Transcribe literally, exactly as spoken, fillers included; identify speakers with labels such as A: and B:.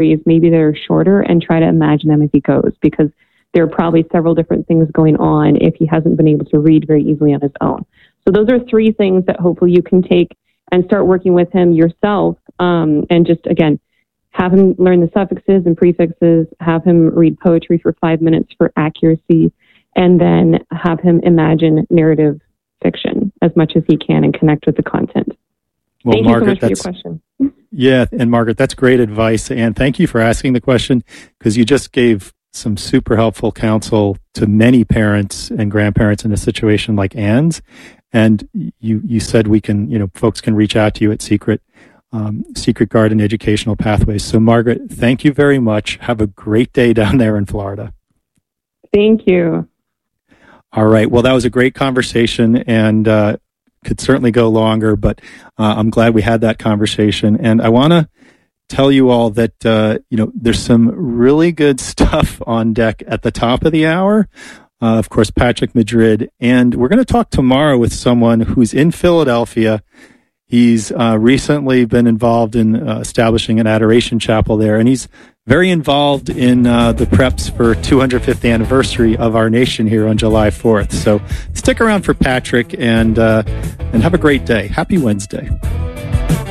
A: maybe they're shorter, and try to imagine them as he goes, because there are probably several different things going on if he hasn't been able to read very easily on his own. So those are three things that hopefully you can take and start working with him yourself, um, and just, again, have him learn the suffixes and prefixes, have him read poetry for five minutes for accuracy, and then have him imagine narrative fiction as much as he can and connect with the content.
B: Well,
A: thank
B: Margaret,
A: you so much
B: that's,
A: for your question.
B: Yeah, and Margaret, that's great advice. And thank you for asking the question, because you just gave some super helpful counsel to many parents and grandparents in a situation like Anne's. And you, you said we can, you know, folks can reach out to you at Secret, um, Secret Garden Educational Pathways. So Margaret, thank you very much. Have a great day down there in Florida.
A: Thank you.
B: All right. Well, that was a great conversation, and uh, could certainly go longer, but uh, I'm glad we had that conversation. And I want to tell you all that, uh, you know, there's some really good stuff on deck at the top of the hour. Uh, of course, Patrick Madrid. And we're going to talk tomorrow with someone who's in Philadelphia. He's uh, recently been involved in uh, establishing an adoration chapel there, and he's very involved in uh, the preps for two hundred fifth anniversary of our nation here on July fourth. So stick around for Patrick, and uh, and have a great day. Happy Wednesday.